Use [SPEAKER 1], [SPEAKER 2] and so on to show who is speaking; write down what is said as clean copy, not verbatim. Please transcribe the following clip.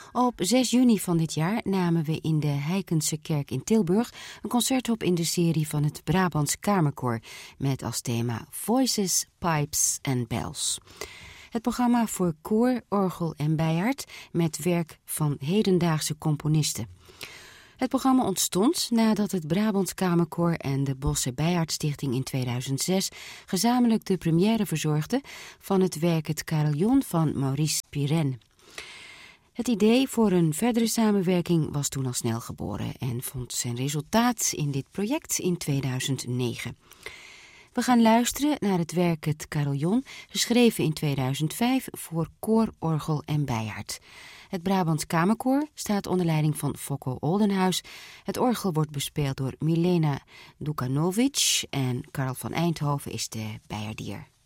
[SPEAKER 1] Op 6 juni van dit jaar namen we in de Heikense Kerk in Tilburg een concert op in de serie van het Brabants Kamerkoor met als thema Voices, Pipes and Bells. Het programma voor koor, orgel en bijaard met werk van hedendaagse componisten. Het programma ontstond nadat het Brabants Kamerkoor en de Bosse Bijaardstichting in 2006 gezamenlijk de première verzorgden van het werk Het Carillon van Maurice Pirenne. Het idee voor een verdere samenwerking was toen al snel geboren en vond zijn resultaat in dit project in 2009. We gaan luisteren naar het werk Het Carillon, geschreven in 2005 voor koor, orgel en bijaard. Het Brabants Kamerkoor staat onder leiding van Fokko Oldenhuis. Het orgel wordt bespeeld door Milena Dukanovic en Karl van Eindhoven is de bijaardier.